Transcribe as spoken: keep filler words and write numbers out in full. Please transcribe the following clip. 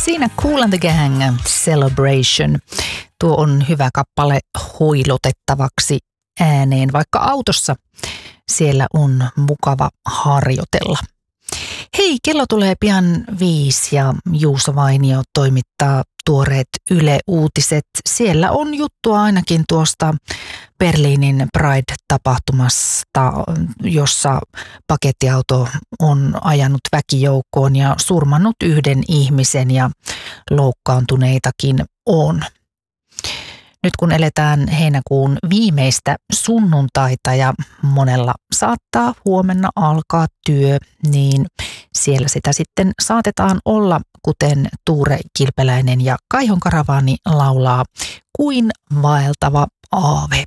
Siinä Kool and the Gang, Celebration. Tuo on hyvä kappale hoilotettavaksi ääneen, vaikka autossa siellä on mukava harjoitella. Hei, kello tulee pian viisi ja Juuso Vainio toimittaa tuoreet Yle-uutiset. Siellä on juttua ainakin tuosta Berliinin Pride-tapahtumasta, jossa pakettiauto on ajanut väkijoukkoon ja surmannut yhden ihmisen ja loukkaantuneitakin on. Nyt kun eletään heinäkuun viimeistä sunnuntaita ja monella saattaa huomenna alkaa työ, niin siellä sitä sitten saatetaan olla, kuten Tuure Kilpeläinen ja Kaihon Karavaani laulaa, kuin vaeltava aave.